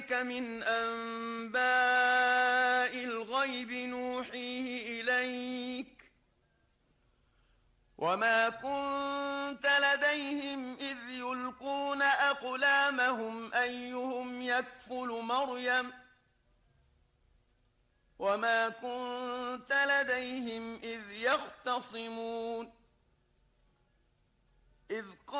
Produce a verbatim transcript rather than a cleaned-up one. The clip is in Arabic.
ذلك من أنباء الغيب نوحيه إليك وما كنت لديهم إذ يلقون أقلامهم أيهم يكفل مريم وما كنت لديهم إذ يختصمون